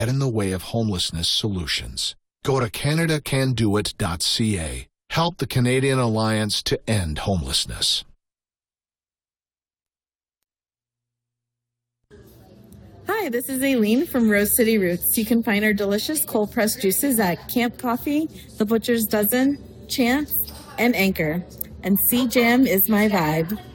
get in the way of homelessness solutions. Go to CanadaCanDoIt.ca. Help the Canadian Alliance to end homelessness. Hi, this is Aileen from Rose City Roots. You can find our delicious cold-pressed juices at Camp Coffee, The Butcher's Dozen, Chance, and Anchor. And Sea Jam is my vibe.